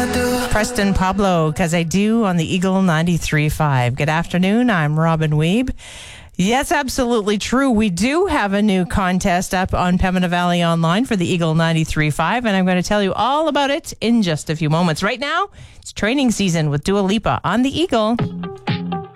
Preston Pablo, Because I Do, on the Eagle 93.5. Good afternoon, I'm Robin Weeb. Yes, absolutely true. We do have a new contest up on Pembina Valley Online for the Eagle 93.5, and I'm going to tell you all about it in just a few moments. Right now, it's training season with Dua Lipa on the Eagle.